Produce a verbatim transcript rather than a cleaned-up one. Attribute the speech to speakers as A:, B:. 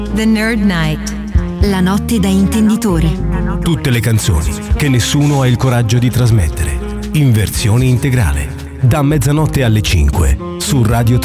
A: The Nerd Night.
B: La notte da intenditori.
C: Tutte le canzoni che nessuno ha il coraggio di trasmettere. In versione integrale. Da mezzanotte alle cinque su Radio